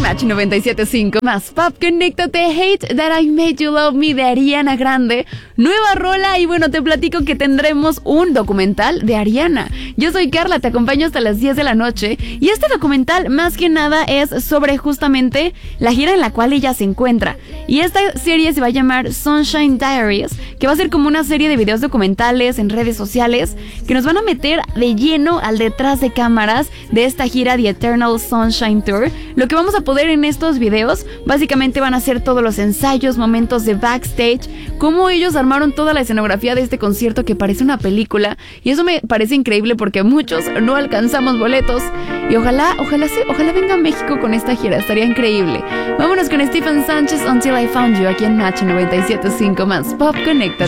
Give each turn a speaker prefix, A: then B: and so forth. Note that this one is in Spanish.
A: Match 97.5. Más pop, conéctate. Hate That I Made You Love Me de Ariana Grande. Nueva rola y bueno, te platico que tendremos un documental de Ariana. Yo soy Carla, te acompaño hasta las 10 de la noche. Y este documental más que nada es sobre justamente la gira en la cual ella se encuentra. Y esta serie se va a llamar Sunshine Diaries, que va a ser como una serie de videos documentales en redes sociales que nos van a meter de lleno al detrás de cámaras de esta gira The Eternal Sunshine Tour. Lo que vamos a poder en estos videos básicamente van a ser todos los ensayos, momentos de backstage, cómo ellos armaron toda la escenografía de este concierto que parece una película, y eso me parece increíble porque muchos no alcanzamos boletos y ojalá venga a México con esta gira, estaría increíble. Vámonos con Stephen Sánchez, Until I Found You, aquí en Match 97.5. Más pop, conéctate.